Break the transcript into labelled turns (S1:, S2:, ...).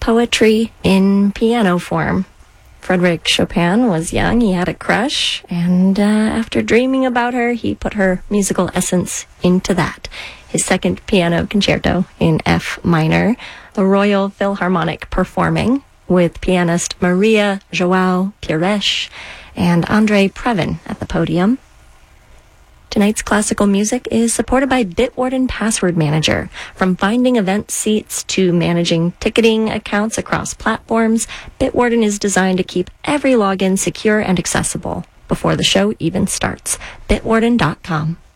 S1: poetry in piano form. Frédéric Chopin was young, he had a crush, and after dreaming about her, he put her musical essence into that. His second piano concerto in F minor, the Royal Philharmonic performing with pianist Maria João Pires and André Previn at the podium. Tonight's classical music is supported by Bitwarden Password Manager. From finding event seats to managing ticketing accounts across platforms, Bitwarden is designed to keep every login secure and accessible before the show even starts. Bitwarden.com.